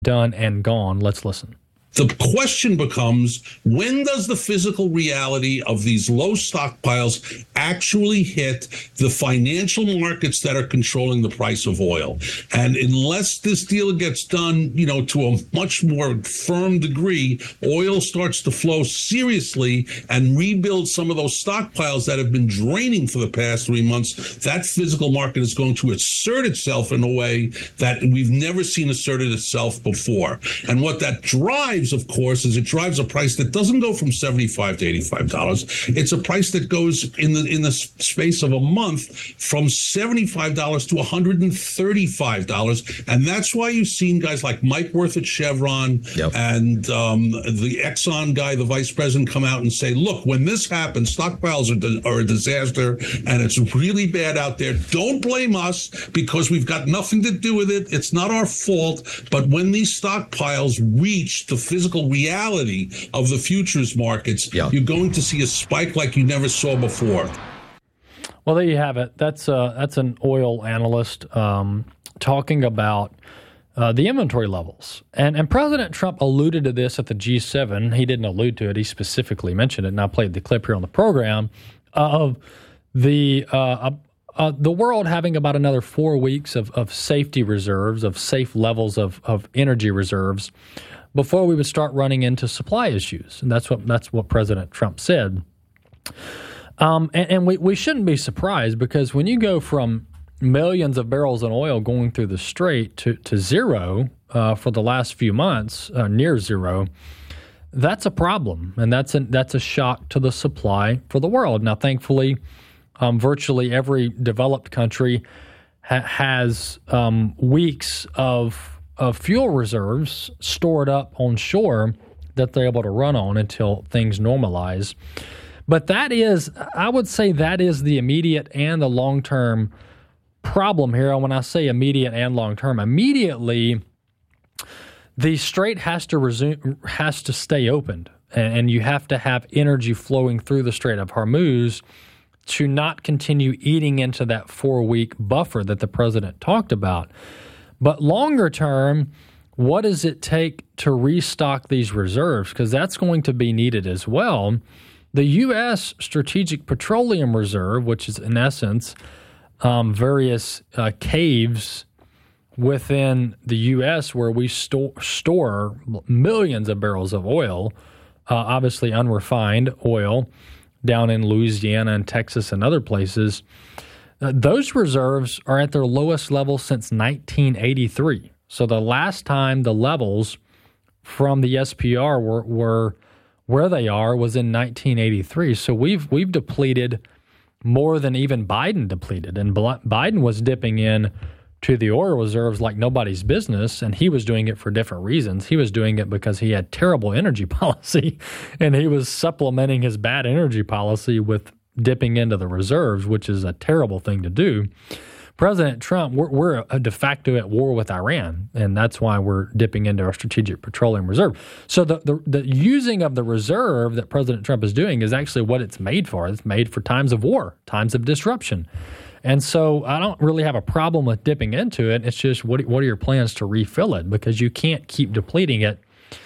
done and gone. Let's listen. The question becomes, when does the physical reality of these low stockpiles actually hit the financial markets that are controlling the price of oil? And unless this deal gets done, to a much more firm degree, oil starts to flow seriously and rebuild some of those stockpiles that have been draining for the past 3 months, that physical market is going to assert itself in a way that we've never seen asserted itself before. And what that drives, of course, is it drives a price that doesn't go from $75 to $85. It's a price that goes in the space of a month from $75 to $135. And that's why you've seen guys like Mike Wirth at Chevron and the Exxon guy, the vice president, come out and say, look, when this happens, stockpiles are a disaster and it's really bad out there. Don't blame us because we've got nothing to do with it. It's not our fault. But when these stockpiles reach the physical reality of the futures markets, you're going to see a spike like you never saw before. Well, there you have it. That's an oil analyst talking about the inventory levels. And President Trump alluded to this at the G7. He didn't allude to it. He specifically mentioned it, and I played the clip here on the program of the world having about another 4 weeks of safety reserves, of safe levels of energy reserves, before we would start running into supply issues. And that's what President Trump said. And we shouldn't be surprised, because when you go from millions of barrels of oil going through the Strait to zero for the last few months, near zero, that's a problem. And that's a shock to the supply for the world. Now, thankfully, virtually every developed country has weeks of fuel reserves stored up on shore that they're able to run on until things normalize. But I would say that is the immediate and the long-term problem here. And when I say immediate and long-term, immediately the Strait has to stay opened, and you have to have energy flowing through the Strait of Hormuz to not continue eating into that 4-week buffer that the president talked about. But longer term, what does it take to restock these reserves? Because that's going to be needed as well. The U.S. Strategic Petroleum Reserve, which is in essence various caves within the U.S. where we store millions of barrels of oil, obviously unrefined oil, down in Louisiana and Texas and other places. Those reserves are at their lowest level since 1983. So the last time the levels from the SPR were where they are was in 1983. So we've depleted more than even Biden depleted. And Biden was dipping in to the oil reserves like nobody's business, and he was doing it for different reasons. He was doing it because he had terrible energy policy, and he was supplementing his bad energy policy with dipping into the reserves, which is a terrible thing to do. President Trump, we're de facto at war with Iran, and that's why we're dipping into our Strategic Petroleum Reserve. So the using of the reserve that President Trump is doing is actually what it's made for. It's made for times of war, times of disruption. And so I don't really have a problem with dipping into it. It's just what are your plans to refill it? Because you can't keep depleting it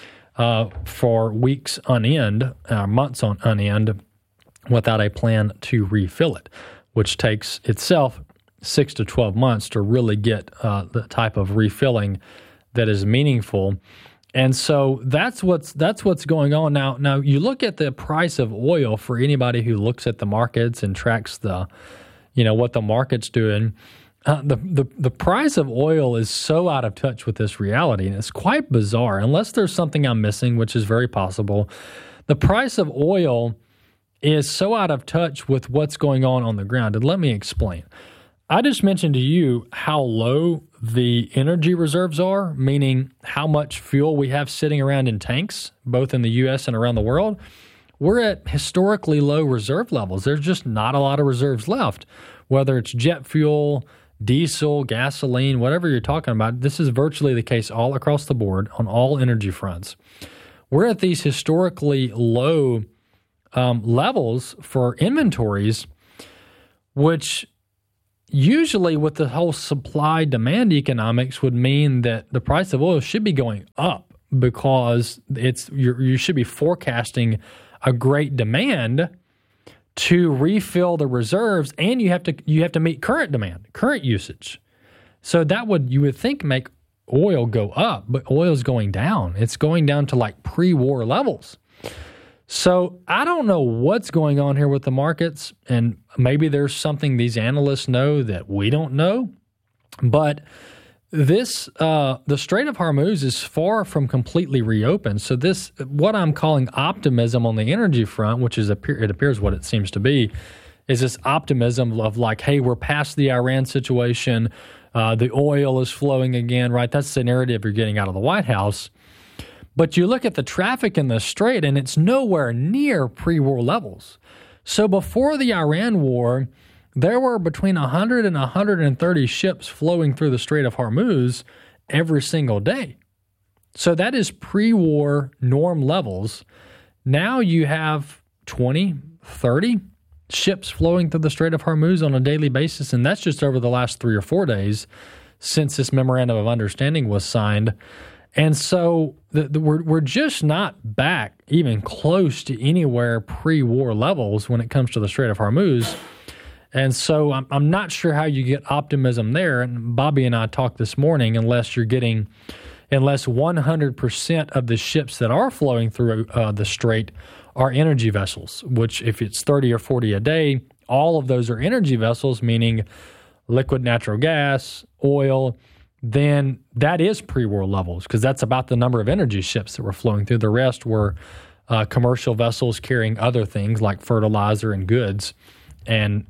for weeks on end, months on end, without a plan to refill it, which takes itself 6 to 12 months to really get the type of refilling that is meaningful. And so that's what's going on now. Now you look at the price of oil for anybody who looks at the markets and tracks what the market's doing. The price of oil is so out of touch with this reality, and it's quite bizarre. Unless there's something I'm missing, which is very possible, the price of oil is so out of touch with what's going on the ground. And let me explain. I just mentioned to you how low the energy reserves are, meaning how much fuel we have sitting around in tanks, both in the U.S. and around the world. We're at historically low reserve levels. There's just not a lot of reserves left, whether it's jet fuel, diesel, gasoline, whatever you're talking about. This is virtually the case all across the board on all energy fronts. We're at these historically low levels for inventories, which usually with the whole supply-demand economics would mean that the price of oil should be going up because you should be forecasting a great demand to refill the reserves, and you have to meet current demand, current usage. So you would think make oil go up, but oil is going down. It's going down to like pre-war levels. So I don't know what's going on here with the markets, and maybe there's something these analysts know that we don't know. But the Strait of Hormuz is far from completely reopened. So what I'm calling optimism on the energy front, which it appears what it seems to be, is this optimism of like, hey, we're past the Iran situation. The oil is flowing again, right? That's the narrative you're getting out of the White House. But you look at the traffic in the Strait, and it's nowhere near pre-war levels. So before the Iran war, there were between 100 and 130 ships flowing through the Strait of Hormuz every single day. So that is pre-war norm levels. Now you have 20, 30 ships flowing through the Strait of Hormuz on a daily basis, and that's just over the last 3 or 4 days since this memorandum of understanding was signed. And so we're just not back even close to anywhere pre-war levels when it comes to the Strait of Hormuz. And so I'm not sure how you get optimism there. And Bobby and I talked this morning, unless 100% of the ships that are flowing through the Strait are energy vessels, which if it's 30 or 40 a day, all of those are energy vessels, meaning liquid natural gas, oil, then that is pre-war levels because that's about the number of energy ships that were flowing through. The rest were commercial vessels carrying other things like fertilizer and goods and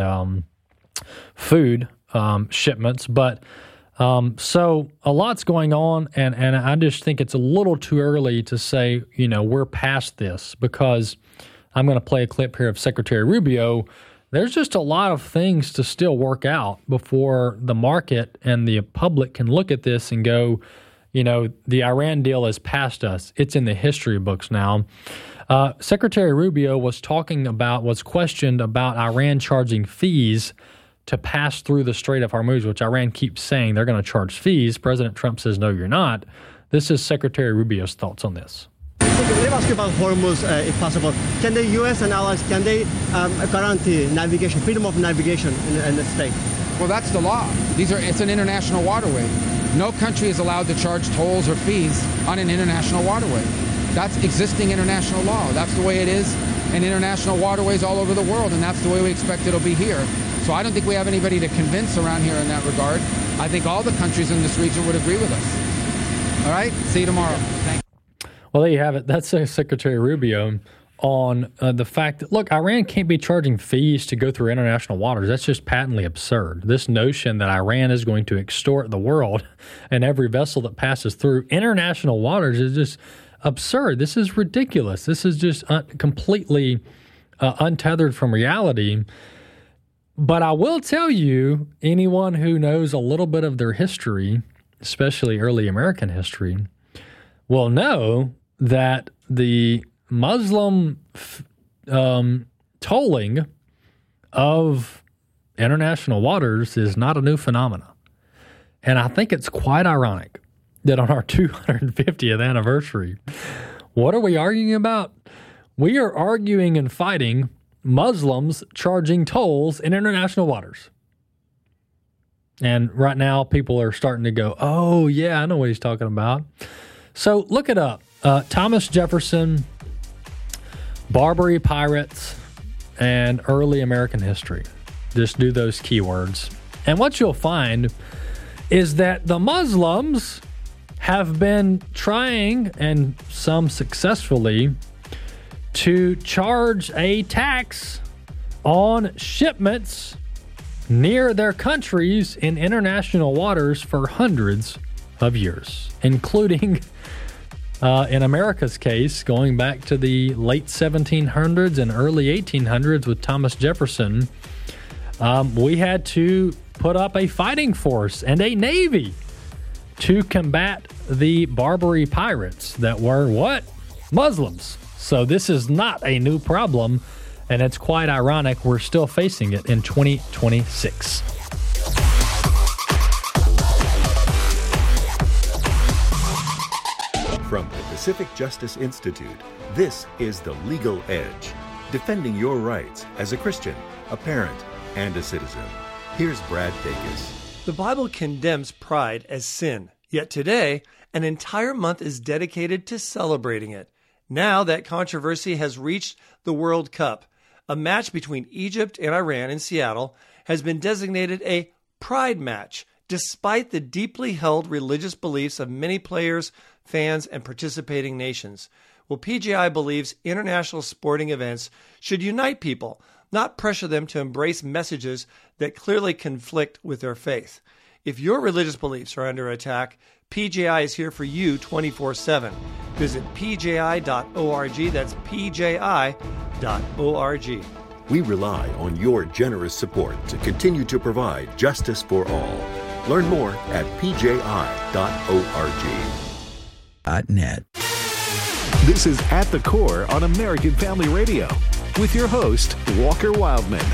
food shipments. But so a lot's going on, and I just think it's a little too early to say, we're past this, because I'm going to play a clip here of Secretary Rubio. There's just a lot of things to still work out before the market and the public can look at this and go, the Iran deal is past us. It's in the history books now. Secretary Rubio was questioned about Iran charging fees to pass through the Strait of Hormuz, which Iran keeps saying they're going to charge fees. President Trump says, no, you're not. This is Secretary Rubio's thoughts on this. Let me ask you about Hormuz, if possible. Can the U.S. and allies, guarantee navigation, freedom of navigation in the state? Well, that's the law. It's an international waterway. No country is allowed to charge tolls or fees on an international waterway. That's existing international law. That's the way it is in international waterways all over the world, and that's the way we expect it'll be here. So I don't think we have anybody to convince around here in that regard. I think all the countries in this region would agree with us. All right? See you tomorrow. Thank you. Well, there you have it. That's Secretary Rubio on the fact that, look, Iran can't be charging fees to go through international waters. That's just patently absurd. This notion that Iran is going to extort the world and every vessel that passes through international waters is just absurd. This is ridiculous. This is just completely untethered from reality. But I will tell you, anyone who knows a little bit of their history, especially early American history, will know that the Muslim tolling of international waters is not a new phenomenon. And I think it's quite ironic that on our 250th anniversary, what are we arguing about? We are arguing and fighting Muslims charging tolls in international waters. And right now, people are starting to go, oh, yeah, I know what he's talking about. So look it up. Thomas Jefferson, Barbary pirates, and early American history. Just do those keywords. And what you'll find is that the Muslims have been trying, and some successfully, to charge a tax on shipments near their countries in international waters for hundreds of years, including, in America's case, going back to the late 1700s and early 1800s with Thomas Jefferson. We had to put up a fighting force and a navy to combat the Barbary pirates that were what? Muslims. So this is not a new problem, and it's quite ironic we're still facing it in 2026. From the Pacific Justice Institute, this is The Legal Edge, defending your rights as a Christian, a parent, and a citizen. Here's Brad Dacus. The Bible condemns pride as sin, yet today, an entire month is dedicated to celebrating it. Now that controversy has reached the World Cup. A match between Egypt and Iran in Seattle has been designated a pride match, despite the deeply held religious beliefs of many players, fans, and participating nations. Well, PJI believes international sporting events should unite people, not pressure them to embrace messages that clearly conflict with their faith. If your religious beliefs are under attack, PJI is here for you 24/7. Visit pji.org. That's pji.org. We rely on your generous support to continue to provide justice for all. Learn more at pji.org.net. This is At the Core on American Family Radio with your host, Walker Wildman.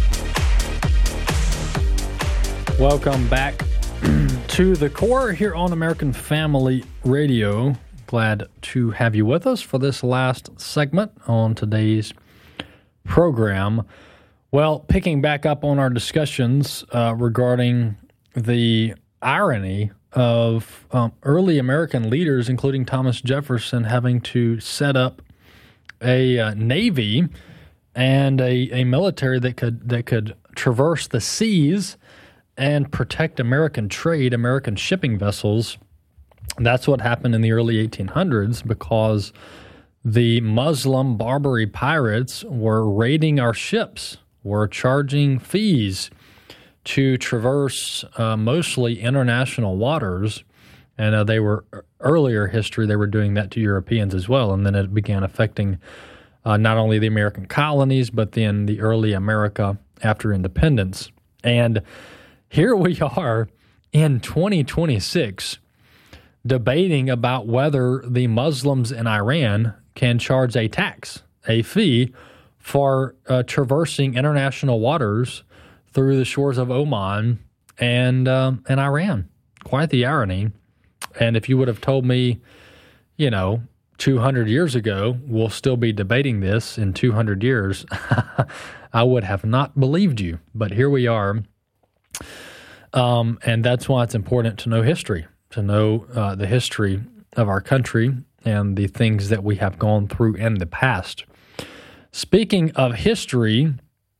Welcome back to The Core here on American Family Radio. Glad to have you with us for this last segment on today's program. Well, picking back up on our discussions regarding the irony of early American leaders, including Thomas Jefferson, having to set up a navy and a military that could traverse the seas and protect American trade, American shipping vessels. That's what happened in the early 1800s because the Muslim Barbary pirates were raiding our ships, were charging fees to traverse mostly international waters. And they were, earlier history, they were doing that to Europeans as well. And then it began affecting not only the American colonies, but then the early America after independence. And here we are in 2026 debating about whether the Muslims in Iran can charge a tax, a fee, for traversing international waters through the shores of Oman and Iran. Quite the irony. And if you would have told me, 200 years ago, we'll still be debating this in 200 years, I would have not believed you. But here we are. And that's why it's important to know history, to know the history of our country and the things that we have gone through in the past. Speaking of history,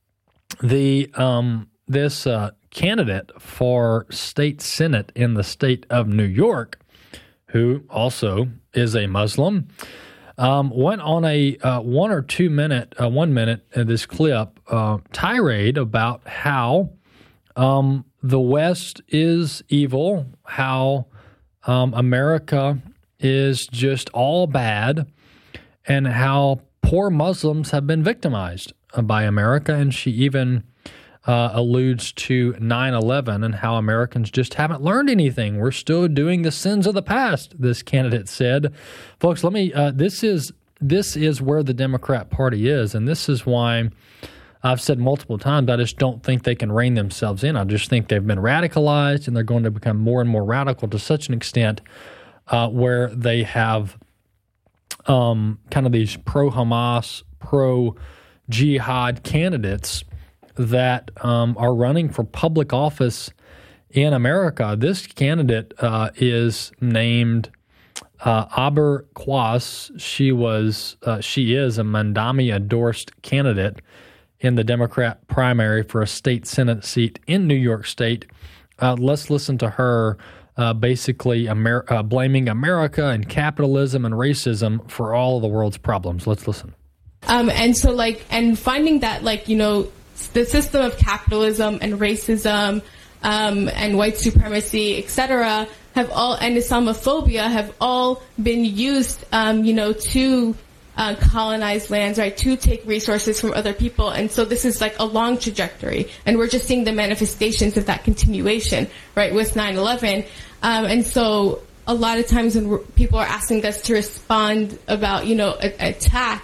this candidate for state senate in the state of New York, who also is a Muslim, went on a 1 minute this clip tirade about how the West is evil, how America is just all bad, and how poor Muslims have been victimized by America. And she even alludes to 9/11 and how Americans just haven't learned anything. We're still doing the sins of the past, this candidate said. Folks, this is where the Democrat Party is, and this is why I've said multiple times I just don't think they can rein themselves in. I just think they've been radicalized, and they're going to become more and more radical to such an extent where they have kind of these pro-Hamas, pro-jihad candidates that are running for public office in America. This candidate is named Aber Quas. She is a Mandami-endorsed candidate in the Democrat primary for a state Senate seat in New York State. Let's listen to her basically blaming America and capitalism and racism for all of the world's problems. Let's listen. And finding that, the system of capitalism and racism and white supremacy, etc., and Islamophobia have all been used, to colonize lands, right, to take resources from other people. And so this is like a long trajectory. And we're just seeing the manifestations of that continuation, right, with 9/11. And so a lot of times when people are asking us to respond about, an attack,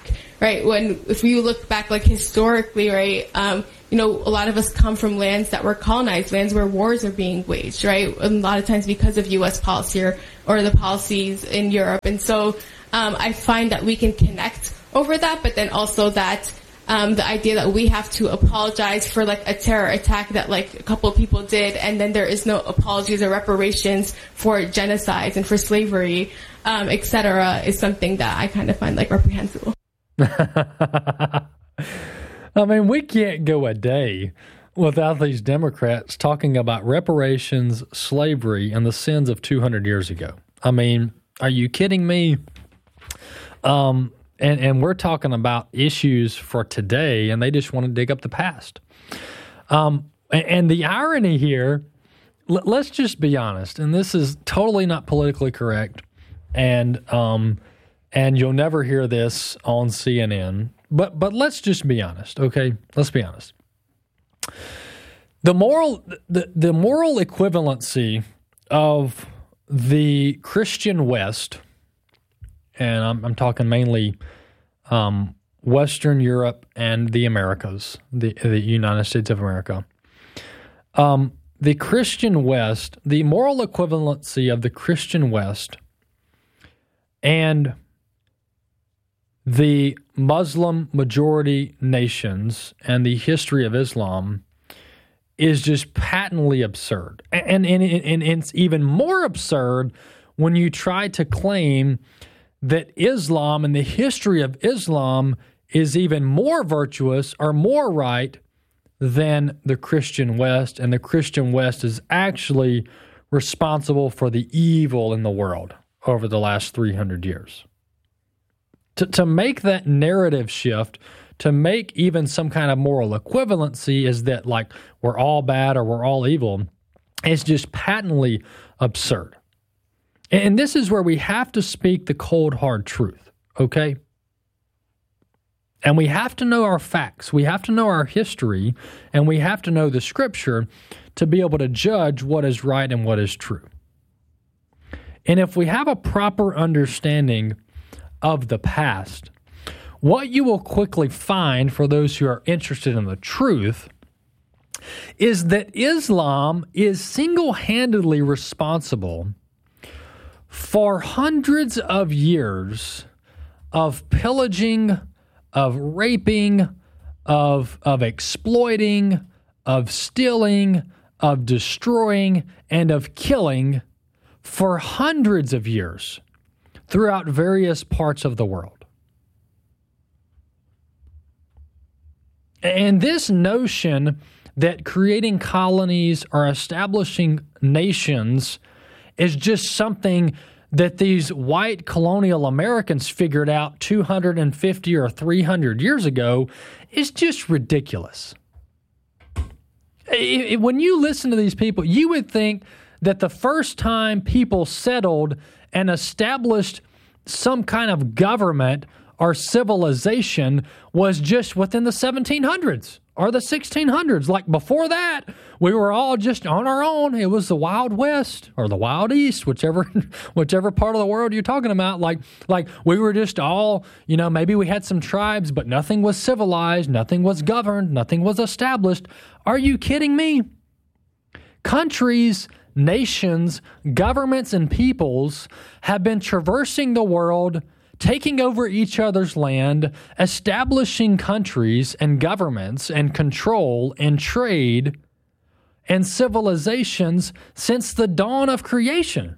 right? If you look back, like historically, right, a lot of us come from lands that were colonized, lands where wars are being waged, right? A lot of times because of U.S. policy or the policies in Europe. And so I find that we can connect over that, but then also that the idea that we have to apologize for like a terror attack that like a couple of people did, and then there is no apologies or reparations for genocides and for slavery, etc., is something that I kind of find like reprehensible. I mean, we can't go a day without these Democrats talking about reparations, slavery, and the sins of 200 years ago. I mean, are you kidding me? And we're talking about issues for today, and they just want to dig up the past. And the irony here, let's just be honest, and this is totally not politically correct, and you'll never hear this on CNN, but let's just be honest, okay? Let's be honest. The moral equivalency of the Christian West, and I'm talking mainly Western Europe and the Americas, the United States of America. The Christian West, the moral equivalency of the Christian West and the Muslim majority nations and the history of Islam is just patently absurd. And it's even more absurd when you try to claim that Islam and the history of Islam is even more virtuous or more right than the Christian West, and the Christian West is actually responsible for the evil in the world over the last 300 years. To make that narrative shift, to make even some kind of moral equivalency is that like we're all bad or we're all evil, is just patently absurd. And this is where we have to speak the cold, hard truth, okay? And we have to know our facts. We have to know our history, and we have to know the Scripture to be able to judge what is right and what is true. And if we have a proper understanding of the past, what you will quickly find for those who are interested in the truth is that Islam is single-handedly responsible for hundreds of years of pillaging, of raping, of exploiting, of stealing, of destroying, and of killing for hundreds of years throughout various parts of the world. And this notion that creating colonies or establishing nations is just something that these white colonial Americans figured out 250 or 300 years ago is just ridiculous. When you listen to these people, you would think that the first time people settled and established some kind of government or civilization was just within the 1700s or the 1600s. Like before that, we were all just on our own. It was the Wild West or the Wild East, whichever part of the world you're talking about. Like we were just all, maybe we had some tribes, but nothing was civilized, nothing was governed, nothing was established. Are you kidding me? Countries, nations, governments, and peoples have been traversing the world, taking over each other's land, establishing countries and governments and control and trade and civilizations since the dawn of creation.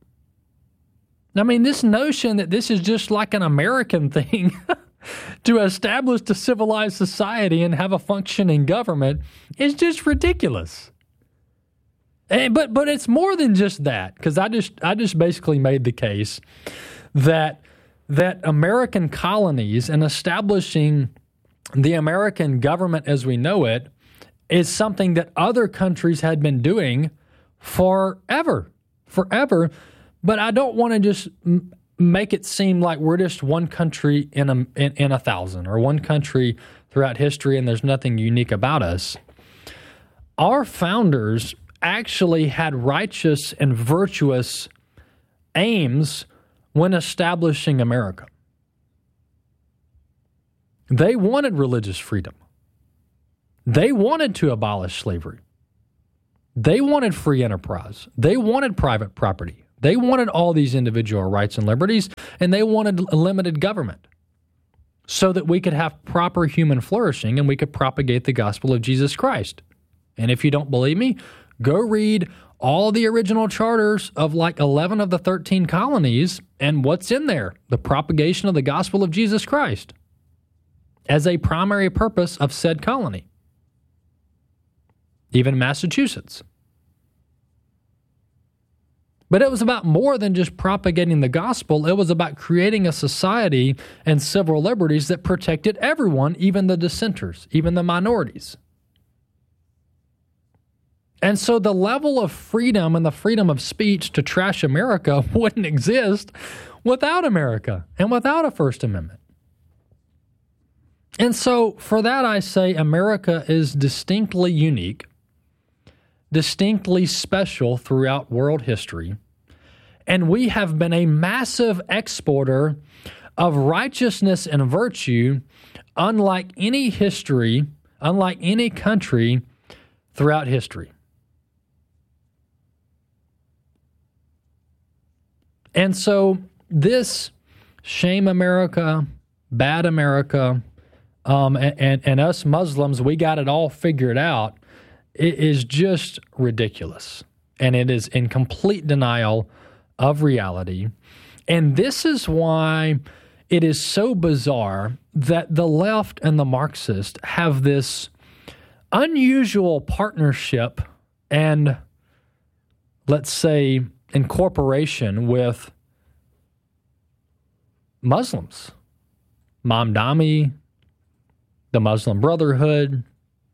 I mean, this notion that this is just like an American thing to establish a civilized society and have a functioning government is just ridiculous. But it's more than just that, because I just basically made the case that American colonies and establishing the American government as we know it is something that other countries had been doing forever. But I don't want to just make it seem like we're just one country in a thousand, or one country throughout history and there's nothing unique about us. Our founders actually had righteous and virtuous aims when establishing America. They wanted religious freedom. They wanted to abolish slavery. They wanted free enterprise. They wanted private property. They wanted all these individual rights and liberties, and they wanted a limited government so that we could have proper human flourishing and we could propagate the gospel of Jesus Christ. And if you don't believe me, go read all the original charters of like 11 of the 13 colonies, and what's in there? The propagation of the gospel of Jesus Christ as a primary purpose of said colony. Even Massachusetts. But it was about more than just propagating the gospel. It was about creating a society and civil liberties that protected everyone, even the dissenters, even the minorities. And so the level of freedom and the freedom of speech to trash America wouldn't exist without America and without a First Amendment. And so for that, I say America is distinctly unique, distinctly special throughout world history, and we have been a massive exporter of righteousness and virtue unlike any history, unlike any country throughout history. And so this shame America, bad America, and us Muslims, we got it all figured out, it is just ridiculous. And it is in complete denial of reality. And this is why it is so bizarre that the left and the Marxists have this unusual partnership and, let's say, incorporation with Muslims. Mamdani, the Muslim Brotherhood.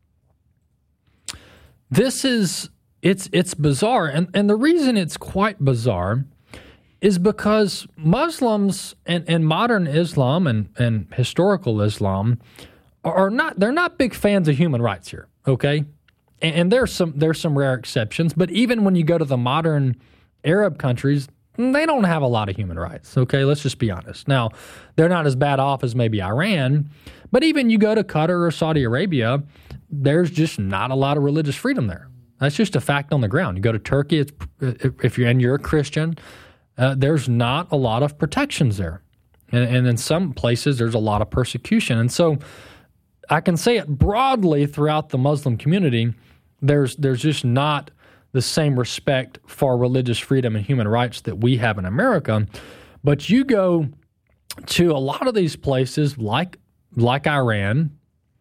This is, it's bizarre. And the reason it's quite bizarre is because Muslims and modern Islam and historical Islam they're not big fans of human rights here, okay? And there's some rare exceptions, but even when you go to the modern Arab countries, they don't have a lot of human rights, okay? Let's just be honest. Now, they're not as bad off as maybe Iran, but even you go to Qatar or Saudi Arabia, there's just not a lot of religious freedom there. That's just a fact on the ground. You go to Turkey, if you're a Christian, there's not a lot of protections there. And in some places, there's a lot of persecution. And so I can say it broadly throughout the Muslim community, there's just not the same respect for religious freedom and human rights that we have in America. But you go to a lot of these places like Iran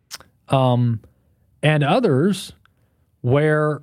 and others where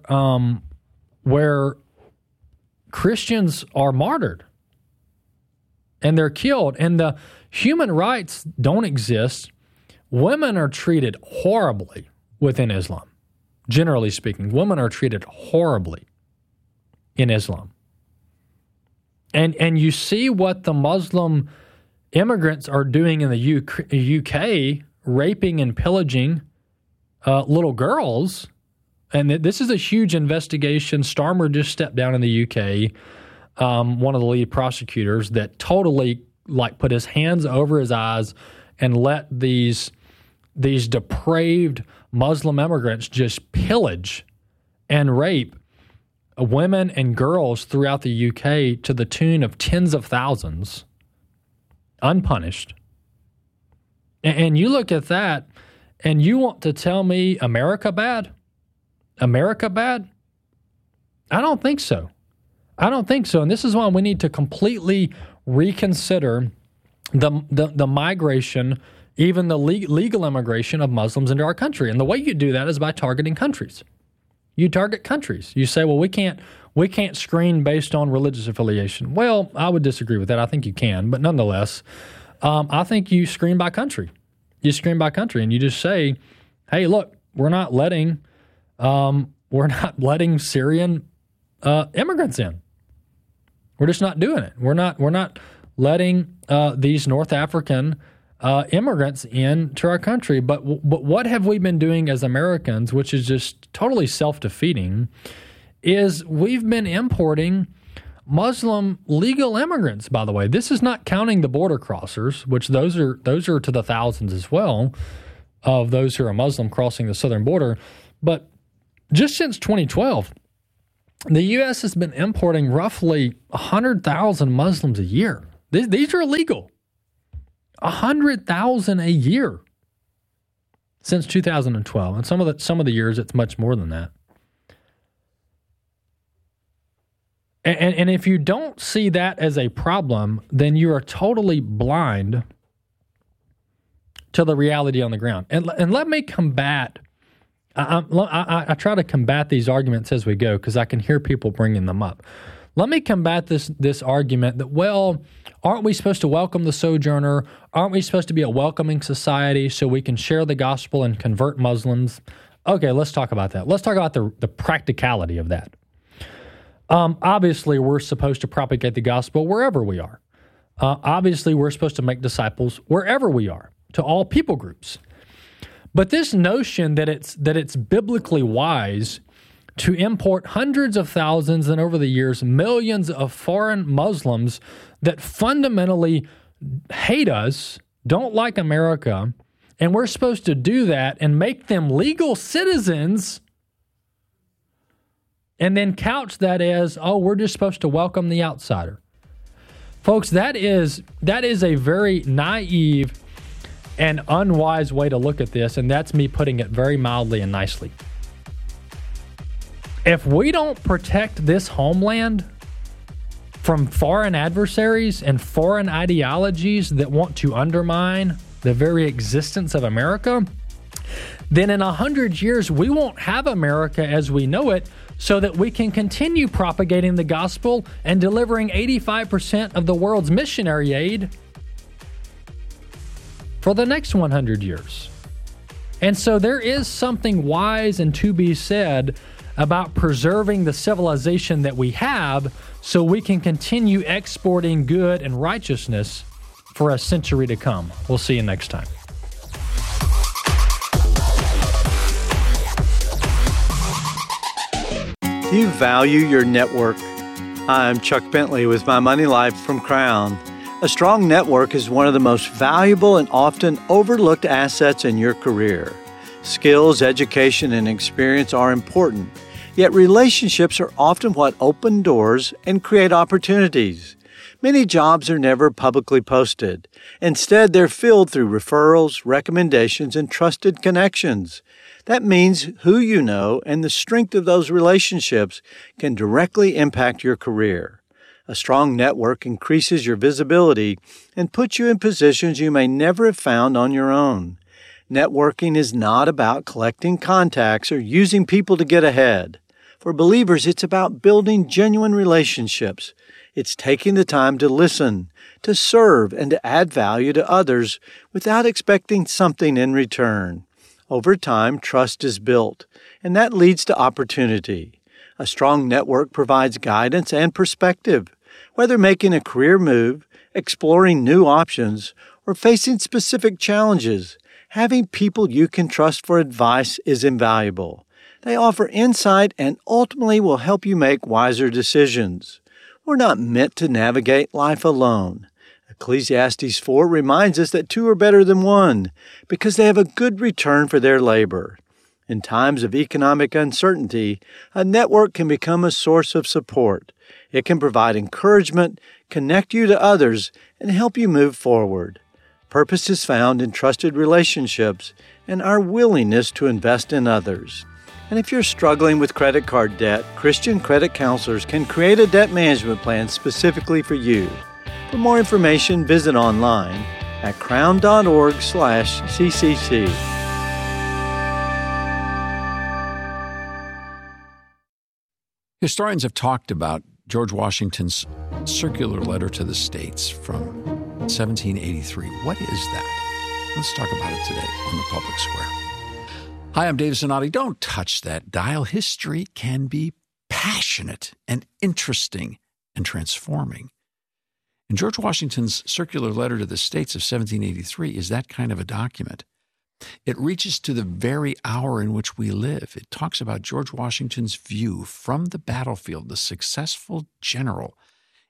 Christians are martyred and they're killed, and the human rights don't exist. Women are treated horribly within Islam. Generally speaking, women are treated horribly in Islam. And you see what the Muslim immigrants are doing in the UK, raping and pillaging little girls. And this is a huge investigation. Starmer just stepped down in the UK, one of the lead prosecutors, that totally put his hands over his eyes and let these depraved Muslim immigrants just pillage and rape women and girls throughout the UK to the tune of tens of thousands, unpunished. And you look at that and you want to tell me America bad? America bad? I don't think so. I don't think so. And this is why we need to completely reconsider the migration, even the legal immigration of Muslims into our country. And the way you do that is by targeting countries. You target countries. You say, well, we can't screen based on religious affiliation. Well, I would disagree with that. I think you can. But nonetheless, I think you screen by country. You screen by country and you just say, hey, look, we're not letting Syrian immigrants in. We're just not doing it. We're not letting these North African immigrants into our country. But what have we been doing as Americans, which is just totally self-defeating, is we've been importing Muslim legal immigrants, by the way. This is not counting the border crossers, which those are to the thousands as well, of those who are Muslim crossing the southern border. But just since 2012, the U.S. has been importing roughly 100,000 Muslims a year. These are illegal. 100,000 a year since 2012. And some of the years, it's much more than that. And if you don't see that as a problem, then you are totally blind to the reality on the ground. And let me combat. I try to combat these arguments as we go because I can hear people bringing them up. Let me combat this argument that, well, aren't we supposed to welcome the sojourner? Aren't we supposed to be a welcoming society so we can share the gospel and convert Muslims? Okay, let's talk about that. Let's talk about the practicality of that. Obviously, we're supposed to propagate the gospel wherever we are. Obviously, we're supposed to make disciples wherever we are, to all people groups. But this notion that it's biblically wise to import hundreds of thousands and over the years millions of foreign Muslims that fundamentally hate us, don't like America, and we're supposed to do that and make them legal citizens and then couch that as, oh, we're just supposed to welcome the outsider. Folks, that is a very naive and unwise way to look at this, and that's me putting it very mildly and nicely. If we don't protect this homeland from foreign adversaries and foreign ideologies that want to undermine the very existence of America, then in 100 years, we won't have America as we know it, so that we can continue propagating the gospel and delivering 85% of the world's missionary aid for the next 100 years. And so there is something wise and to be said about preserving the civilization that we have so we can continue exporting good and righteousness for a century to come. We'll see you next time. Do you value your network? I'm Chuck Bentley with My Money Life from Crown. A strong network is one of the most valuable and often overlooked assets in your career. Skills, education, and experience are important, yet relationships are often what open doors and create opportunities. Many jobs are never publicly posted. Instead, they're filled through referrals, recommendations, and trusted connections. That means who you know and the strength of those relationships can directly impact your career. A strong network increases your visibility and puts you in positions you may never have found on your own. Networking is not about collecting contacts or using people to get ahead. For believers, it's about building genuine relationships. It's taking the time to listen, to serve, and to add value to others without expecting something in return. Over time, trust is built, and that leads to opportunity. A strong network provides guidance and perspective. Whether making a career move, exploring new options, or facing specific challenges, having people you can trust for advice is invaluable. They offer insight and ultimately will help you make wiser decisions. We're not meant to navigate life alone. Ecclesiastes 4 reminds us that two are better than one because they have a good return for their labor. In times of economic uncertainty, a network can become a source of support. It can provide encouragement, connect you to others, and help you move forward. Purpose is found in trusted relationships and our willingness to invest in others. And if you're struggling with credit card debt, Christian credit counselors can create a debt management plan specifically for you. For more information, visit online at crown.org/CCC. Historians have talked about George Washington's circular letter to the states from 1783. What is that? Let's talk about it today on the Public Square. Hi, I'm Dave Zanotti. Don't touch that dial. History can be passionate and interesting and transforming. And George Washington's circular letter to the states of 1783 is that kind of a document. It reaches to the very hour in which we live. It talks about George Washington's view from the battlefield, the successful general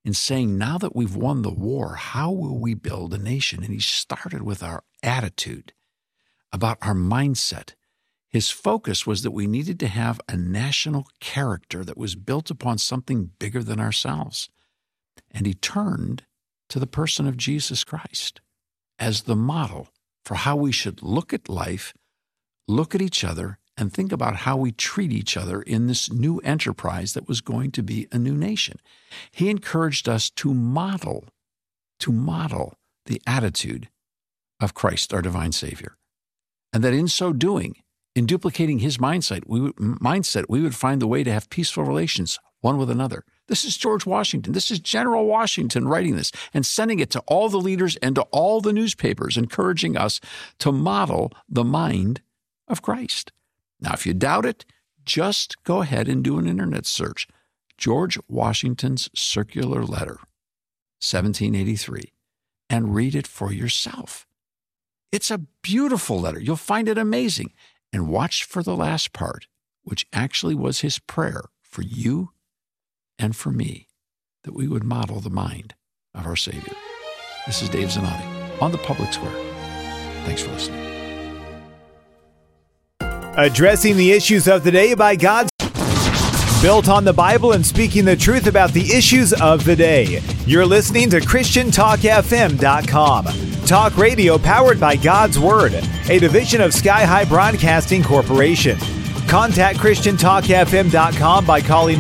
in saying, now that we've won the war, how will we build a nation? And he started with our attitude, about our mindset. His focus was that we needed to have a national character that was built upon something bigger than ourselves. And he turned to the person of Jesus Christ as the model for how we should look at life, look at each other, and think about how we treat each other in this new enterprise that was going to be a new nation. He encouraged us to model the attitude of Christ, our divine Savior. And that in so doing, in duplicating his mindset, we would find the way to have peaceful relations one with another. This is George Washington. This is General Washington writing this and sending it to all the leaders and to all the newspapers, encouraging us to model the mind of Christ. Now, if you doubt it, just go ahead and do an internet search. George Washington's Circular Letter, 1783, and read it for yourself. It's a beautiful letter. You'll find it amazing. And watch for the last part, which actually was his prayer for you and for me, that we would model the mind of our Savior. This is Dave Zanotti on the Public Square. Thanks for listening. Addressing the issues of the day by God's built on the Bible and speaking the truth about the issues of the day. You're listening to ChristianTalkFM.com. Talk radio powered by God's Word, a division of Sky High Broadcasting Corporation. Contact ChristianTalkFM.com by calling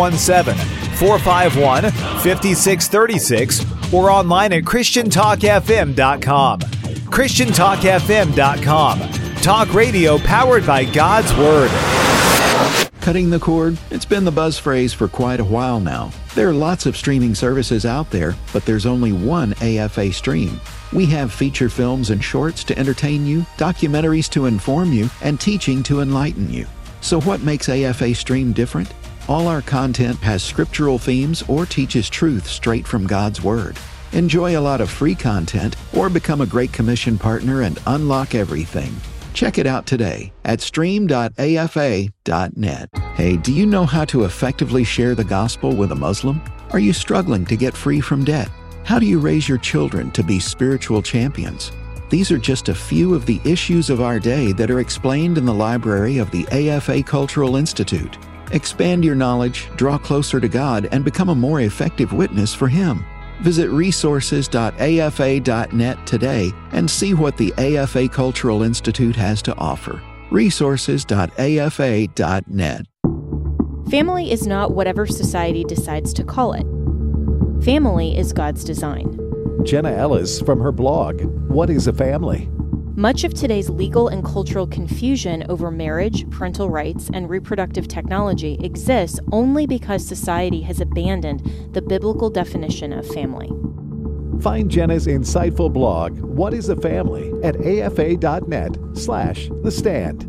417-451-5636 or online at ChristianTalkFM.com. ChristianTalkFM.com. Talk radio powered by God's Word. Cutting the cord? It's been the buzz phrase for quite a while now. There are lots of streaming services out there, but there's only one AFA stream. We have feature films and shorts to entertain you, documentaries to inform you, and teaching to enlighten you. So what makes AFA Stream different? All our content has scriptural themes or teaches truth straight from God's Word. Enjoy a lot of free content or become a Great Commission partner and unlock everything. Check it out today at stream.afa.net. Hey, do you know how to effectively share the gospel with a Muslim? Are you struggling to get free from debt? How do you raise your children to be spiritual champions? These are just a few of the issues of our day that are explained in the library of the AFA Cultural Institute. Expand your knowledge, draw closer to God, and become a more effective witness for Him. Visit resources.afa.net today and see what the AFA Cultural Institute has to offer. Resources.afa.net. Family is not whatever society decides to call it. Family is God's design. Jenna Ellis from her blog, What is a Family? Much of today's legal and cultural confusion over marriage, parental rights, and reproductive technology exists only because society has abandoned the biblical definition of family. Find Jenna's insightful blog, What is a Family, at afa.net/The Stand.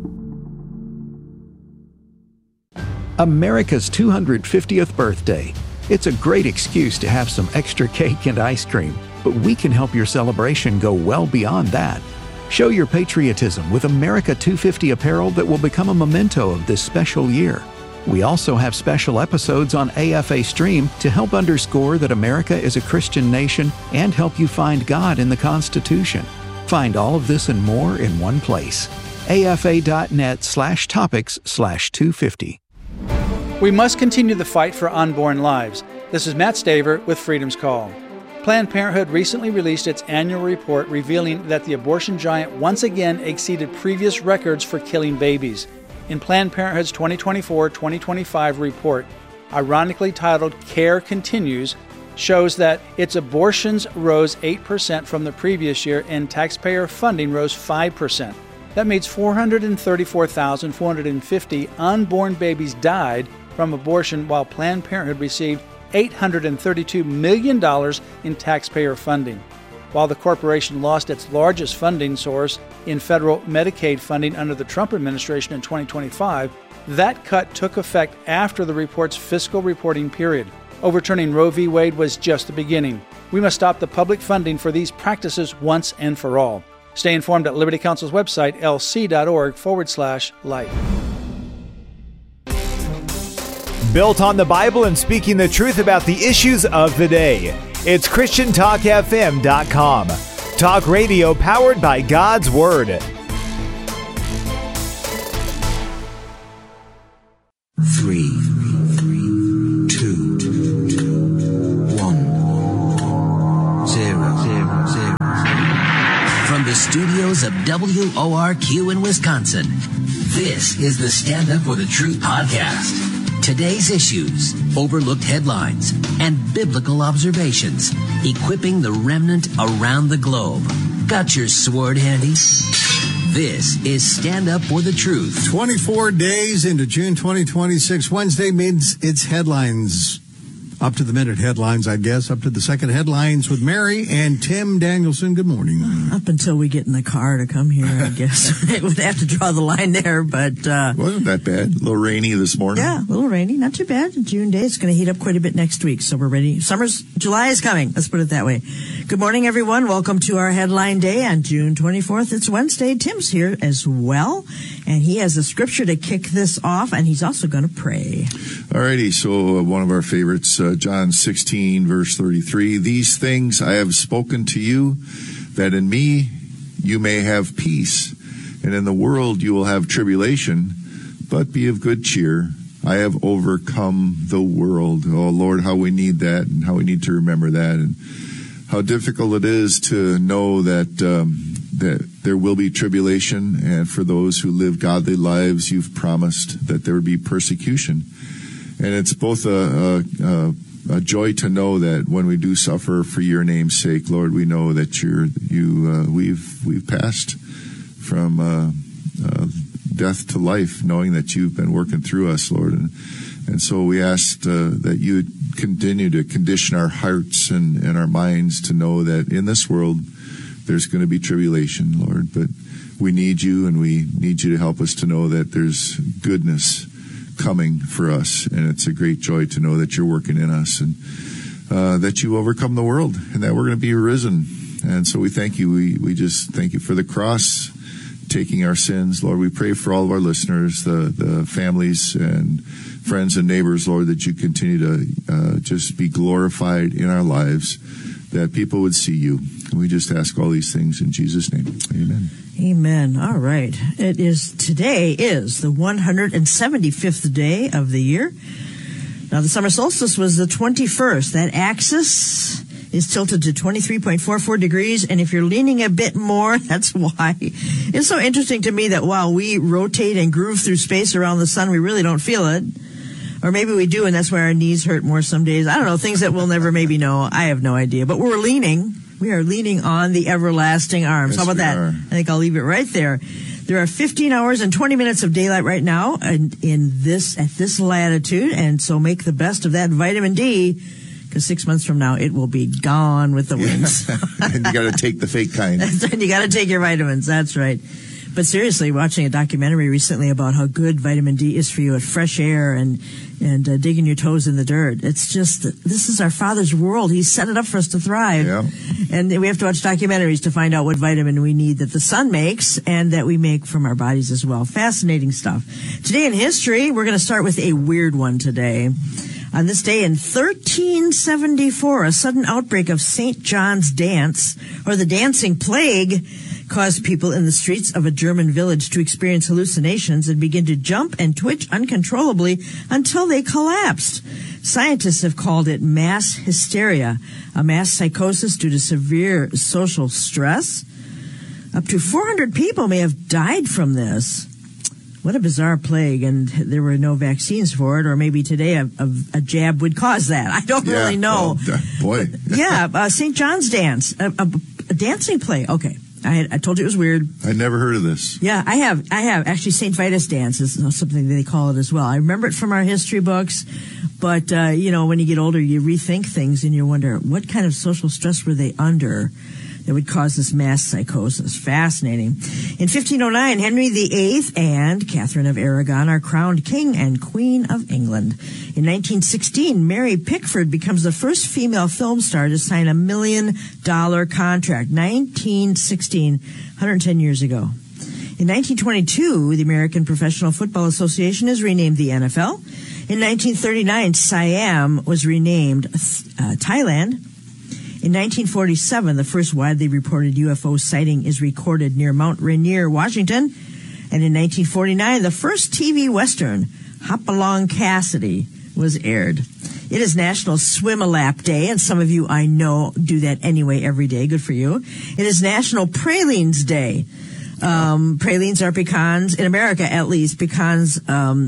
America's 250th birthday. It's a great excuse to have some extra cake and ice cream, but we can help your celebration go well beyond that. Show your patriotism with America 250 apparel that will become a memento of this special year. We also have special episodes on AFA Stream to help underscore that America is a Christian nation and help you find God in the Constitution. Find all of this and more in one place. afa.net/topics/250. We must continue the fight for unborn lives. This is Matt Staver with Freedom's Call. Planned Parenthood recently released its annual report revealing that the abortion giant once again exceeded previous records for killing babies. In Planned Parenthood's 2024-2025 report, ironically titled Care Continues, shows that its abortions rose 8% from the previous year and taxpayer funding rose 5%. That means 434,450 unborn babies died from abortion, while Planned Parenthood received $832 million in taxpayer funding. While the corporation lost its largest funding source in federal Medicaid funding under the Trump administration in 2025, that cut took effect after the report's fiscal reporting period. Overturning Roe v. Wade was just the beginning. We must stop the public funding for these practices once and for all. Stay informed at Liberty Counsel's website, lc.org/life. built on the Bible and speaking the truth about the issues of the day. It's ChristianTalkFM.com. Talk radio powered by God's Word. 3, 2, 1, 0. From the studios of WORQ in Wisconsin, this is the Stand Up for the Truth podcast. Today's issues, overlooked headlines, and biblical observations, equipping the remnant around the globe. Got your sword handy? This is Stand Up for the Truth. 24 days into June 2026. Wednesday means it's headlines. Up to the minute headlines, I guess. Up to the second headlines with Mary and Tim Danielson. Good morning. Up until we get in the car to come here, I guess. We'd have to draw the line there, but... wasn't that bad. A little rainy this morning. Yeah, a little rainy. Not too bad. June day. It's going to heat up quite a bit next week, so we're ready. July is coming. Let's put it that way. Good morning, everyone. Welcome to our headline day on June 24th. It's Wednesday. Tim's here as well, and he has a scripture to kick this off, and he's also going to pray. All righty. So one of our favorites, John 16, verse 33. These things I have spoken to you, that in me you may have peace. And in the world you will have tribulation, but be of good cheer. I have overcome the world. Oh, Lord, how we need that and how we need to remember that, and how difficult it is to know that that there will be tribulation. And for those who live godly lives, you've promised that there would be persecution. And it's both a joy to know that when we do suffer for your name's sake, Lord, we know that we've passed from death to life, knowing that you've been working through us, Lord. And so we ask that you would continue to condition our hearts and our minds to know that in this world there's going to be tribulation, Lord. But we need you, and we need you to help us to know that there's goodness coming for us, and it's a great joy to know that you're working in us, and that you overcome the world, and that we're going to be risen. And so we thank you. We just thank you for the cross, taking our sins, Lord. We pray for all of our listeners, the families and friends and neighbors, Lord, that you continue to just be glorified in our lives, that people would see you. And we just ask all these things in Jesus' name. Amen. Amen. All right. Today is the 175th day of the year. Now, the summer solstice was the 21st. That axis is tilted to 23.44 degrees. And if you're leaning a bit more, that's why. It's so interesting to me that while we rotate and groove through space around the sun, we really don't feel it. Or maybe we do, and that's why our knees hurt more some days. I don't know, things that we'll never maybe know. I have no idea. But we're leaning. We are leaning on the everlasting arms. Yes, how about that? I think I'll leave it right there. There are 15 hours and 20 minutes of daylight right now at this latitude, and so make the best of that vitamin D, because 6 months from now it will be gone with the winds. And you got to take the fake kind. And you got to take your vitamins. That's right. But seriously, watching a documentary recently about how good vitamin D is for you at fresh air and digging your toes in the dirt. It's just, this is our Father's world. He set it up for us to thrive. Yeah. And we have to watch documentaries to find out what vitamin we need that the sun makes and that we make from our bodies as well. Fascinating stuff. Today in history, we're going to start with a weird one today. On this day in 1374, a sudden outbreak of St. John's dance, or the dancing plague, caused people in the streets of a German village to experience hallucinations and begin to jump and twitch uncontrollably until they collapsed. Scientists have called it mass hysteria, a mass psychosis due to severe social stress. Up to 400 people may have died from this. What a bizarre plague, and there were no vaccines for it, or maybe today a jab would cause that. I don't really know. Well, boy. Yeah, St. John's dance, a dancing plague. Okay. I told you it was weird. I never heard of this. Yeah, I have. Actually, St. Vitus dance is something they call it as well. I remember it from our history books, but, when you get older, you rethink things and you wonder, what kind of social stress were they under that would cause this mass psychosis? Fascinating. In 1509, Henry VIII and Catherine of Aragon are crowned King and Queen of England. In 1916, Mary Pickford becomes the first female film star to sign $1 million contract. 1916, 110 years ago. In 1922, the American Professional Football Association is renamed the NFL. In 1939, Siam was renamed Thailand. In 1947, the first widely reported UFO sighting is recorded near Mount Rainier, Washington. And in 1949, the first TV Western, Hopalong Cassidy, was aired. It is National Swim-A-Lap Day, and some of you I know do that anyway every day. Good for you. It is National Pralines Day. Pralines are pecans, in America at least, pecans,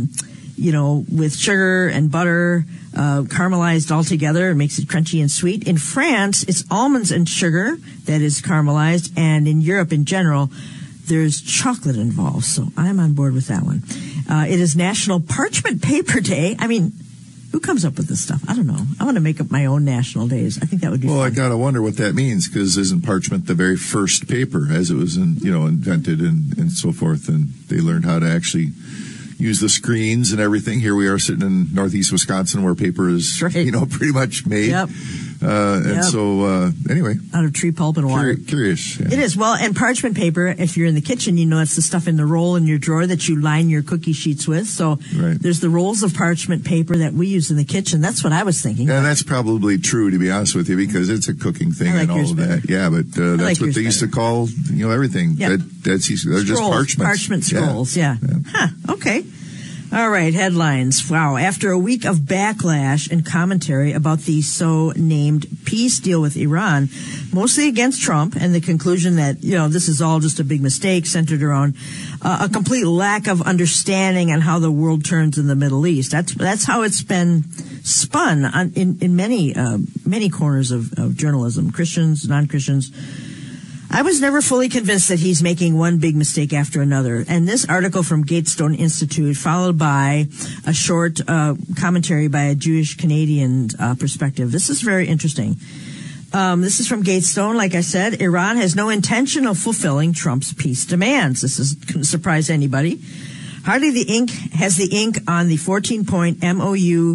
with sugar and butter, caramelized all together. It makes it crunchy and sweet. In France, it's almonds and sugar that is caramelized, and in Europe in general, there's chocolate involved. So I'm on board with that one. It is National Parchment Paper Day. I mean, who comes up with this stuff? I don't know. I want to make up my own national days. I think that would be fun. I gotta wonder what that means, because isn't parchment the very first paper as it was invented and so forth, and they learned how to actually use the screens and everything. Here we are sitting in northeast Wisconsin where paper is, pretty much made. Yep. So anyway. Out of tree pulp and water. Curious. Yeah. It is. Well, and parchment paper, if you're in the kitchen, it's the stuff in the roll in your drawer that you line your cookie sheets with. So there's the rolls of parchment paper that we use in the kitchen. That's what I was thinking. Yeah, that's probably true, to be honest with you, because it's a cooking thing and all of that. Yeah, but that's what they used to call, everything. Yep. They're just parchments. Parchment scrolls, yeah. Huh, okay. All right, headlines. Wow. After a week of backlash and commentary about the so-named peace deal with Iran, mostly against Trump, and the conclusion that, this is all just a big mistake centered around a complete lack of understanding on how the world turns in the Middle East. That's how it's been spun in many corners of journalism, Christians, non-Christians. I was never fully convinced that he's making one big mistake after another. And this article from Gatestone Institute, followed by a short commentary by a Jewish Canadian perspective. This is very interesting. This is from Gatestone. Like I said, Iran has no intention of fulfilling Trump's peace demands. This couldn't surprise anybody. Hardly the ink on the 14-point MOU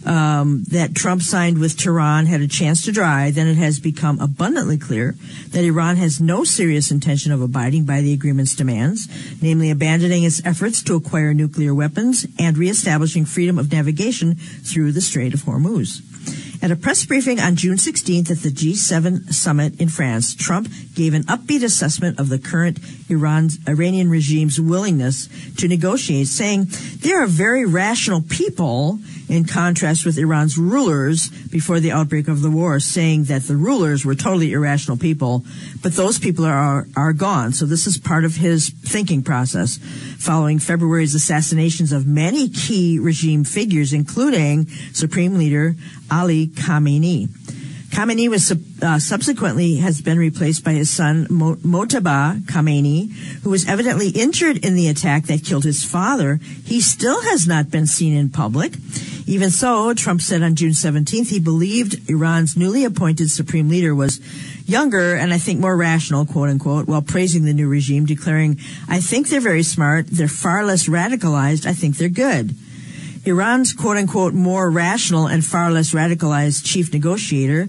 that Trump signed with Tehran had a chance to dry, then it has become abundantly clear that Iran has no serious intention of abiding by the agreement's demands, namely abandoning its efforts to acquire nuclear weapons and reestablishing freedom of navigation through the Strait of Hormuz. At a press briefing on June 16th at the G7 summit in France, Trump gave an upbeat assessment of the current Iranian regime's willingness to negotiate, saying they are very rational people, in contrast with Iran's rulers before the outbreak of the war, saying that the rulers were totally irrational people, but those people are gone. So this is part of his thinking process following February's assassinations of many key regime figures, including Supreme Leader Ali Khamenei. Khamenei was subsequently has been replaced by his son Mojtaba Khamenei, who was evidently injured in the attack that killed his father. He still has not been seen in public. Even so, Trump said on June 17th he believed Iran's newly appointed supreme leader was younger and I think more rational, quote unquote, while praising the new regime, declaring, "I think they're very smart. They're far less radicalized. I think they're good." Iran's quote-unquote more rational and far less radicalized chief negotiator,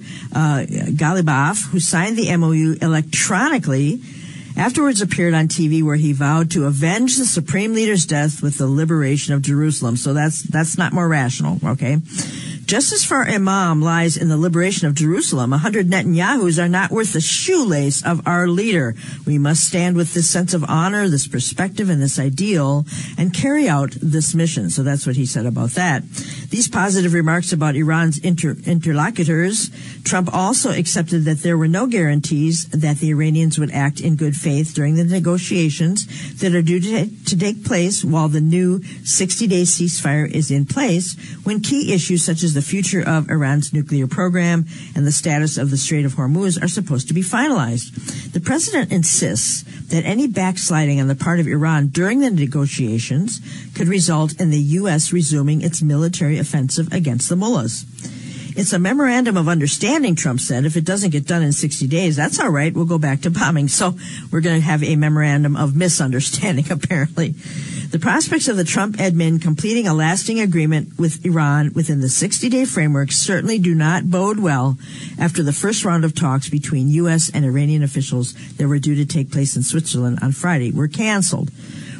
Ghalibaf, who signed the MOU electronically, afterwards appeared on TV where he vowed to avenge the supreme leader's death with the liberation of Jerusalem. So that's not more rational, okay? Just as far Imam lies in the liberation of Jerusalem, 100 Netanyahus are not worth the shoelace of our leader. We must stand with this sense of honor, this perspective, and this ideal, and carry out this mission. So that's what he said about that. These positive remarks about Iran's interlocutors, Trump also accepted that there were no guarantees that the Iranians would act in good faith during the negotiations that are due to take place while the new 60-day ceasefire is in place, when key issues such as the future of Iran's nuclear program and the status of the Strait of Hormuz are supposed to be finalized. The president insists that any backsliding on the part of Iran during the negotiations could result in the U.S. resuming its military offensive against the mullahs. It's a memorandum of understanding, Trump said. If it doesn't get done in 60 days, that's all right. We'll go back to bombing. So we're going to have a memorandum of misunderstanding, apparently. The prospects of the Trump admin completing a lasting agreement with Iran within the 60-day framework certainly do not bode well after the first round of talks between U.S. and Iranian officials that were due to take place in Switzerland on Friday were canceled.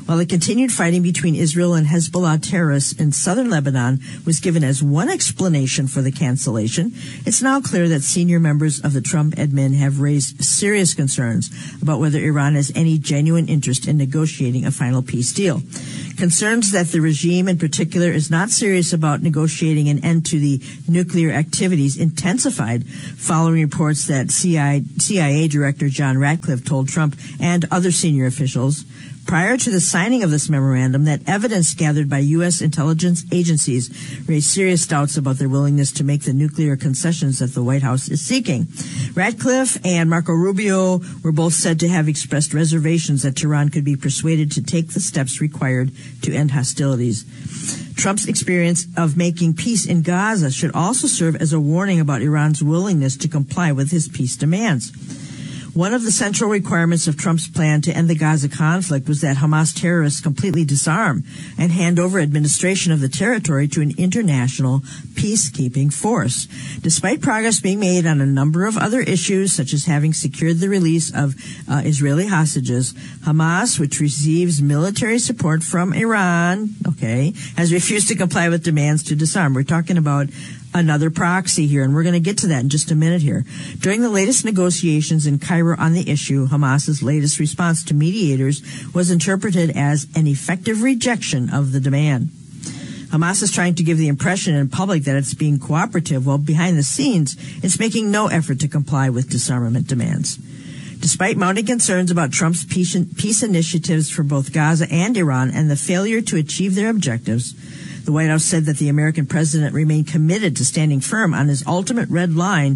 while the continued fighting between Israel and Hezbollah terrorists in southern Lebanon was given as one explanation for the cancellation, it's now clear that senior members of the Trump admin have raised serious concerns about whether Iran has any genuine interest in negotiating a final peace deal. Concerns that the regime in particular is not serious about negotiating an end to the nuclear activities intensified following reports that CIA Director John Ratcliffe told Trump and other senior officials prior to the signing of this memorandum that evidence gathered by U.S. intelligence agencies raised serious doubts about their willingness to make the nuclear concessions that the White House is seeking. Ratcliffe and Marco Rubio were both said to have expressed reservations that Tehran could be persuaded to take the steps required to end hostilities. Trump's experience of making peace in Gaza should also serve as a warning about Iran's willingness to comply with his peace demands. One of the central requirements of Trump's plan to end the Gaza conflict was that Hamas terrorists completely disarm and hand over administration of the territory to an international peacekeeping force. Despite progress being made on a number of other issues, such as having secured the release of Israeli hostages, Hamas, which receives military support from Iran, has refused to comply with demands to disarm. We're talking about another proxy here, and we're going to get to that in just a minute here. During the latest negotiations in Cairo on the issue, Hamas's latest response to mediators was interpreted as an effective rejection of the demand. Hamas is trying to give the impression in public that it's being cooperative, while behind the scenes, it's making no effort to comply with disarmament demands. Despite mounting concerns about Trump's peace initiatives for both Gaza and Iran and the failure to achieve their objectives, the White House said that the American president remained committed to standing firm on his ultimate red line,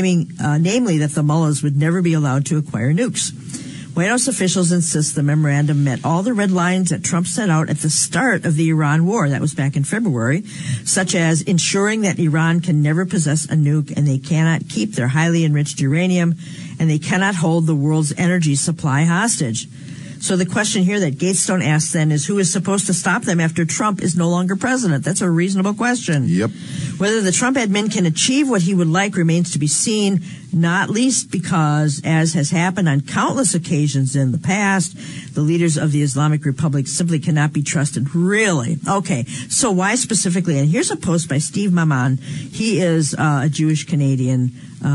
namely that the mullahs would never be allowed to acquire nukes. White House officials insist the memorandum met all the red lines that Trump set out at the start of the Iran war. That was back in February, such as ensuring that Iran can never possess a nuke and they cannot keep their highly enriched uranium and they cannot hold the world's energy supply hostage. So the question here that Gatestone asks then is who is supposed to stop them after Trump is no longer president? That's a reasonable question. Yep. Whether the Trump admin can achieve what he would like remains to be seen, not least because, as has happened on countless occasions in the past, the leaders of the Islamic Republic simply cannot be trusted. Really? Okay. So why specifically? And here's a post by Steve Maman. He is a Jewish Canadian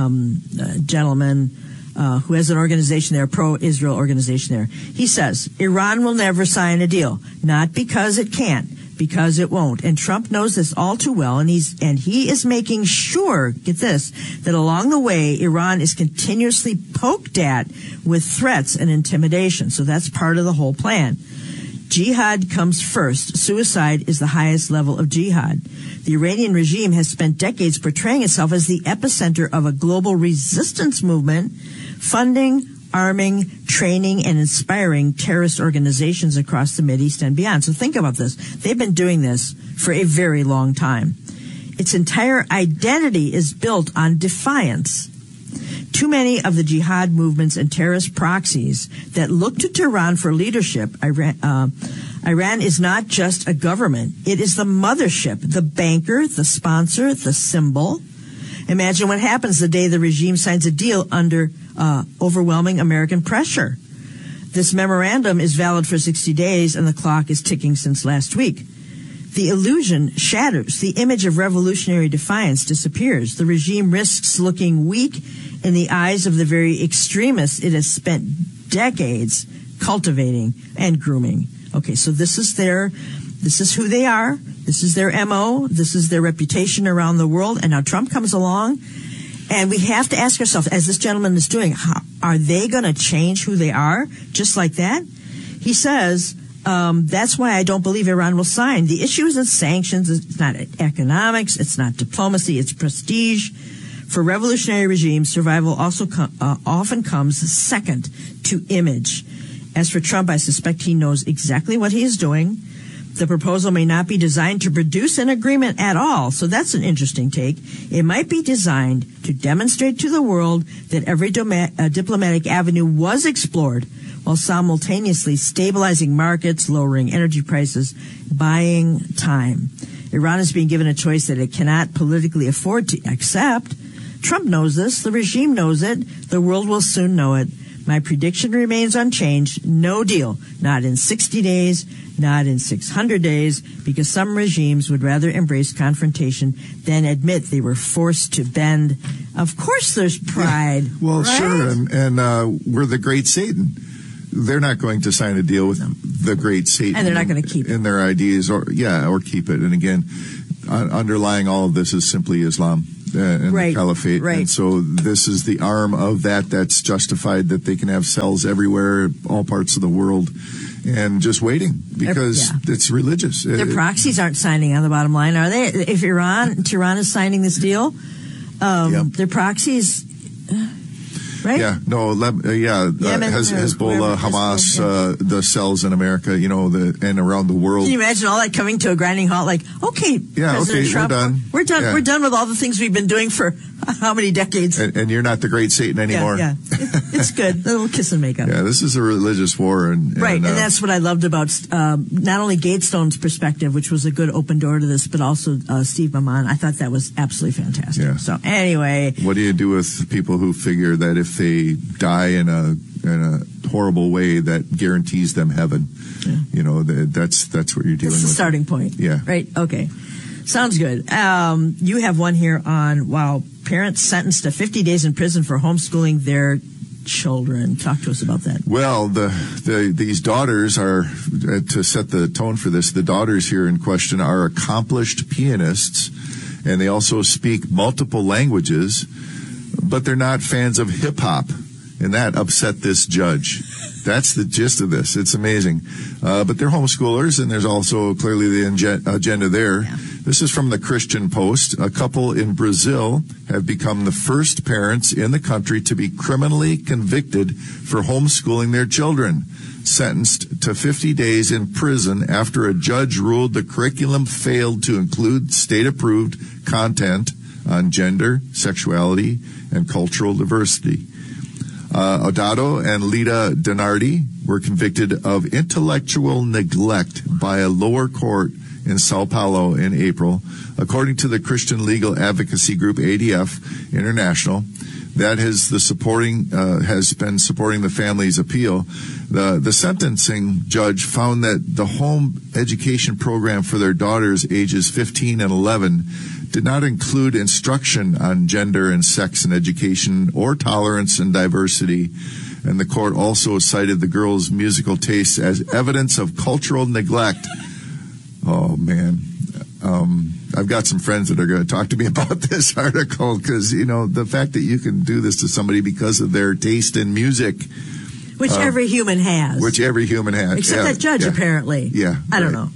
gentleman who has an organization there, a pro-Israel organization there. He says, Iran will never sign a deal, not because it can't, because it won't. And Trump knows this all too well, and he is making sure, get this, that along the way, Iran is continuously poked at with threats and intimidation. So that's part of the whole plan. Jihad comes first. Suicide is the highest level of jihad. The Iranian regime has spent decades portraying itself as the epicenter of a global resistance movement, funding, arming, training, and inspiring terrorist organizations across the Mideast and beyond. So think about this. They've been doing this for a very long time. Its entire identity is built on defiance. Too many of the jihad movements and terrorist proxies that look to Tehran for leadership, Iran is not just a government. It is the mothership, the banker, the sponsor, the symbol. Imagine what happens the day the regime signs a deal under overwhelming American pressure. This memorandum is valid for 60 days, and the clock is ticking since last week. The illusion shatters. The image of revolutionary defiance disappears. The regime risks looking weak in the eyes of the very extremists it has spent decades cultivating and grooming. Okay, so this is who they are. This is their MO. This is their reputation around the world. And now Trump comes along, and we have to ask ourselves, as this gentleman is doing, are they going to change who they are just like that? He says, that's why I don't believe Iran will sign. The issue isn't sanctions. It's not economics. It's not diplomacy. It's prestige. For revolutionary regimes, survival also often comes second to image. As for Trump, I suspect he knows exactly what he is doing. The proposal may not be designed to produce an agreement at all, so that's an interesting take. It might be designed to demonstrate to the world that every diplomatic avenue was explored, while simultaneously stabilizing markets, lowering energy prices, buying time. Iran is being given a choice that it cannot politically afford to accept. Trump knows this. The regime knows it. The world will soon know it. My prediction remains unchanged. No deal. Not in 60 days, not in 600 days, because some regimes would rather embrace confrontation than admit they were forced to bend. Of course there's pride. Yeah. Well, right? sure. And we're the great Satan. They're not going to sign a deal with the great Satan. And they're not going to keep it. In their ideas or keep it. And again, underlying all of this is simply Islam and the caliphate. Right. And so this is the arm of that's justified, that they can have cells everywhere, all parts of the world, and just waiting because it's religious. Their proxies aren't signing on the bottom line, are they? If Tehran is signing this deal, their proxies... Right? Yeah, no, Hezbollah, Hamas, the cells in America, and around the world. Can you imagine all that coming to a grinding halt? Like, President Trump, we're done. Yeah. We're done with all the things we've been doing for how many decades? And you're not the great Satan anymore. Yeah. It's good. A little kiss and make up. Yeah, this is a religious war, and that's what I loved about not only Gatestone's perspective, which was a good open door to this, but also Steve Maman. I thought that was absolutely fantastic. Yeah. So anyway, what do you do with people who figure that if they die in a horrible way, that guarantees them heaven? Yeah. That's what you're dealing with. That's the starting point. Yeah. Right. Okay. Sounds good. You have one here on parents sentenced to 50 days in prison for homeschooling their children. Talk to us about that. Well, these daughters are, to set the tone for this, the daughters here in question are accomplished pianists, and they also speak multiple languages, but they're not fans of hip hop, and that upset this judge. That's the gist of this. It's amazing. But they're homeschoolers, and there's also clearly the agenda there. Yeah. This is from the Christian Post. A couple in Brazil have become the first parents in the country to be criminally convicted for homeschooling their children, sentenced to 50 days in prison after a judge ruled the curriculum failed to include state-approved content on gender, sexuality, and cultural diversity. Odado and Lida Denardi were convicted of intellectual neglect by a lower court in Sao Paulo in April, according to the Christian legal advocacy group ADF International. That has been supporting the family's appeal. The sentencing judge found that the home education program for their daughters ages 15 and 11 did not include instruction on gender and sex in education or tolerance and diversity. And the court also cited the girls' musical tastes as evidence of cultural neglect. Oh, man. I've got some friends that are going to talk to me about this article because, the fact that you can do this to somebody because of their taste in music. Which every human has. Except that judge, apparently. Yeah. I don't know.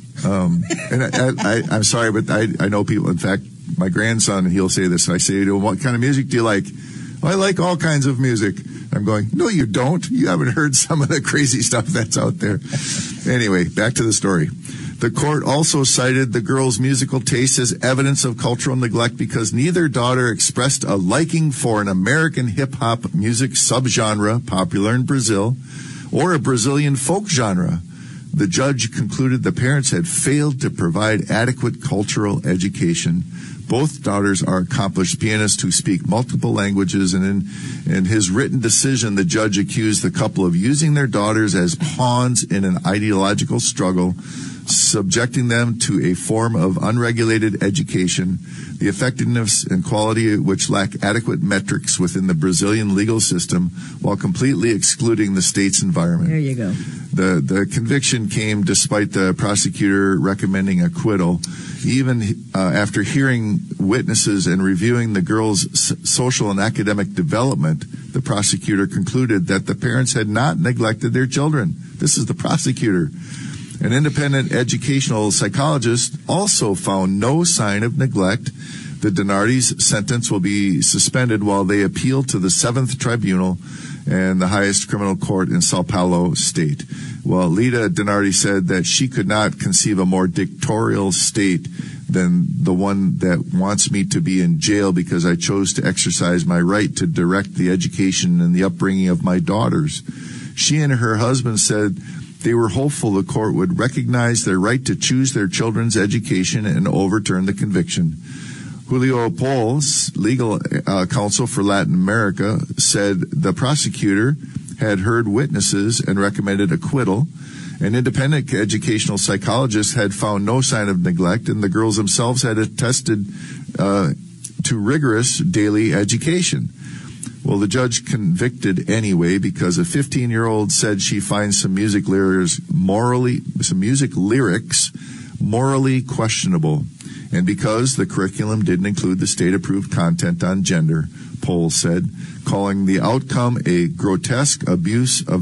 And I'm sorry, but I know people. In fact, my grandson, he'll say this. I say to him, what kind of music do you like? I like all kinds of music. I'm going, no, you don't. You haven't heard some of the crazy stuff that's out there. Anyway, back to the story. The court also cited the girls' musical taste as evidence of cultural neglect because neither daughter expressed a liking for an American hip-hop music subgenre popular in Brazil or a Brazilian folk genre. The judge concluded the parents had failed to provide adequate cultural education. Both daughters are accomplished pianists who speak multiple languages, and in his written decision, the judge accused the couple of using their daughters as pawns in an ideological struggle, subjecting them to a form of unregulated education, the effectiveness and quality of which lack adequate metrics within the Brazilian legal system, while completely excluding the state's environment. There you go. The conviction came despite the prosecutor recommending acquittal. Even after hearing witnesses and reviewing the girls' social and academic development, the prosecutor concluded that the parents had not neglected their children. This is the prosecutor. An independent educational psychologist also found no sign of neglect. The Denardi's sentence will be suspended while they appeal to the 7th Tribunal and the highest criminal court in Sao Paulo state. Well, Lida Denardi said that she could not conceive a more dictatorial state than the one that wants me to be in jail because I chose to exercise my right to direct the education and the upbringing of my daughters. She and her husband said they were hopeful the court would recognize their right to choose their children's education and overturn the conviction. Julio Pols, legal counsel for Latin America, said the prosecutor had heard witnesses and recommended acquittal. An independent educational psychologist had found no sign of neglect, and the girls themselves had attested to rigorous daily education. Well, the judge convicted anyway because a 15-year-old said she finds some music lyrics morally questionable, and because the curriculum didn't include the state-approved content on gender, Pohl said, calling the outcome a grotesque abuse of